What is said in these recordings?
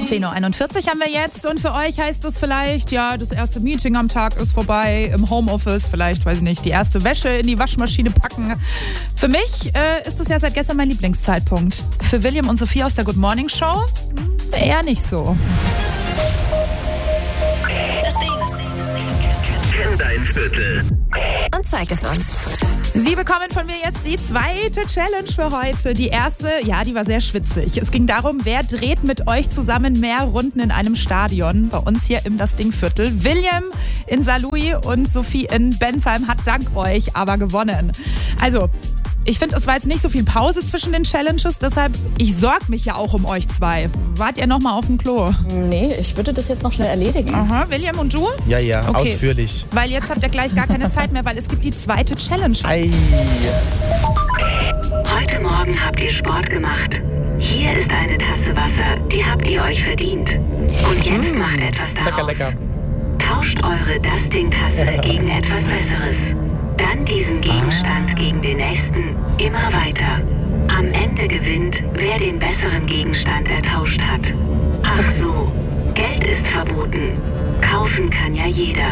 10.41 Uhr haben wir jetzt und für euch heißt das vielleicht, ja, das erste Meeting am Tag ist vorbei, im Homeoffice, vielleicht, weiß ich nicht, die erste Wäsche in die Waschmaschine packen. Für mich ist das ja seit gestern mein Lieblingszeitpunkt. Für William und Sophie aus der Good Morning Show eher nicht so. Das Ding. Kenn dein Viertel. Und zeig es uns. Sie bekommen von mir jetzt die zweite Challenge für heute. Die erste, ja, die war sehr schwitzig. Es ging darum, wer dreht mit euch zusammen mehr Runden in einem Stadion. Bei uns hier im Das Ding Viertel. William in Saarlouis und Sophie in Bensheim hat dank euch aber gewonnen. Also, ich finde, es war jetzt nicht so viel Pause zwischen den Challenges, deshalb, ich sorge mich ja auch um euch zwei. Wart ihr noch mal auf dem Klo? Nee, ich würde das jetzt noch schnell erledigen. Aha, William und du? Ja, Okay. ausführlich. Weil jetzt habt ihr gleich gar keine Zeit mehr, weil es gibt die zweite Challenge. Ei. Heute Morgen habt ihr Sport gemacht. Hier ist eine Tasse Wasser, die habt ihr euch verdient. Und jetzt macht etwas daraus. Lecker. Tauscht eure Das-Ding-Tasse gegen etwas Besseres. Dann diesen Gegenstand gegen den nächsten, immer weiter. Am Ende gewinnt, wer den besseren Gegenstand ertauscht hat. Ach so, Geld ist verboten. Kaufen kann ja jeder.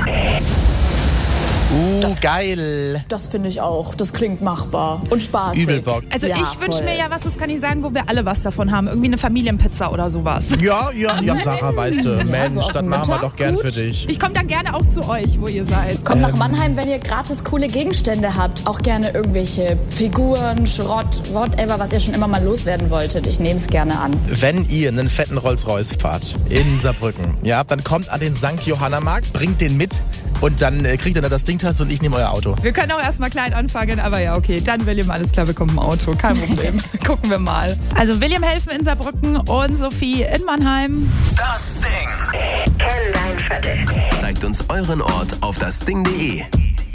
Geil. Das finde ich auch. Das klingt machbar und spaßig. Übel Bock. Also Ja, ich wünsche voll. mir ja was, das kann ich sagen, wo wir alle was davon haben. Irgendwie eine Familienpizza oder sowas. Ja, Sarah, weißt du. Mensch, so auf das dem machen wir Mittag, doch gern gut. für dich. Ich komme dann gerne auch zu euch, wo ihr seid. Kommt nach Mannheim, wenn ihr gratis coole Gegenstände habt. Auch gerne irgendwelche Figuren, Schrott, whatever, was ihr schon immer mal loswerden wolltet. Ich nehme es gerne an. Wenn ihr einen fetten Rolls-Royce fahrt in Saarbrücken, ja, dann kommt an den St. Johanna-Markt, bringt den mit und dann kriegt ihr dann das Ding-Tasse und ich nehme euer Auto. Wir können auch erstmal klein anfangen, aber ja, okay. Dann William, alles klar, wir kommen im Auto. Kein Problem. Gucken wir mal. Also William helfen in Saarbrücken und Sophie in Mannheim. Das Ding. Kenn dein Viertel. Zeigt uns euren Ort auf dasding.de.